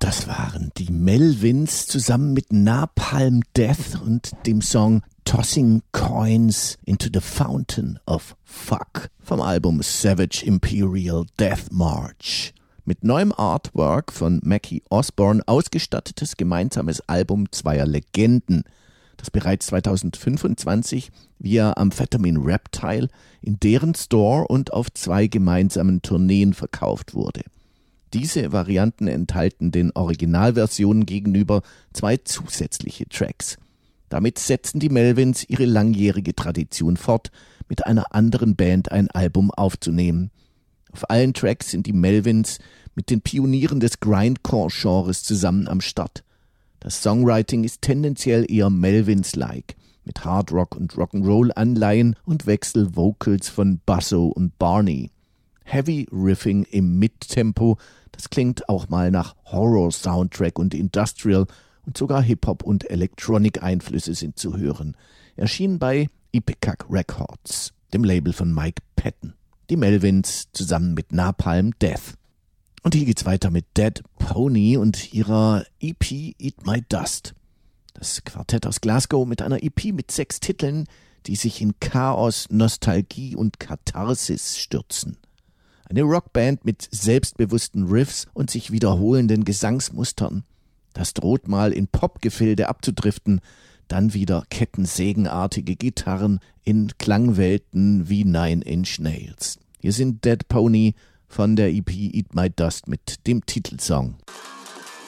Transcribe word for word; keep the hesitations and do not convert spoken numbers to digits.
Das waren die Melvins zusammen mit Napalm Death und dem Song Tossing Coins into the Fountain of Fuck vom Album Savage Imperial Death March. Mit neuem Artwork von Mackie Osborne ausgestattetes gemeinsames Album zweier Legenden, das bereits zweitausendfünfundzwanzig via Amphetamine Reptile in deren Store und auf zwei gemeinsamen Tourneen verkauft wurde. Diese Varianten enthalten den Originalversionen gegenüber zwei zusätzliche Tracks. Damit setzen die Melvins ihre langjährige Tradition fort, mit einer anderen Band ein Album aufzunehmen. Auf allen Tracks sind die Melvins mit den Pionieren des Grindcore-Genres zusammen am Start. Das Songwriting ist tendenziell eher Melvins-like, mit Hardrock und Rock'n'Roll-Anleihen und Wechsel-Vocals von Basso und Barney. Heavy Riffing im Mid-Tempo, das klingt auch mal nach Horror-Soundtrack und Industrial und sogar Hip-Hop und Electronic-Einflüsse sind zu hören. Erschien bei Ipecac Records, dem Label von Mike Patton. Die Melvins zusammen mit Napalm Death. Und hier geht's weiter mit Dead Pony und ihrer E P Eat My Dust. Das Quartett aus Glasgow mit einer E P mit sechs Titeln, die sich in Chaos, Nostalgie und Katharsis stürzen. Eine Rockband mit selbstbewussten Riffs und sich wiederholenden Gesangsmustern. Das droht mal in Popgefilde abzudriften, dann wieder kettensägenartige Gitarren in Klangwelten wie Nine Inch Nails. Hier sind Dead Pony von der E P Eat My Dust mit dem Titelsong.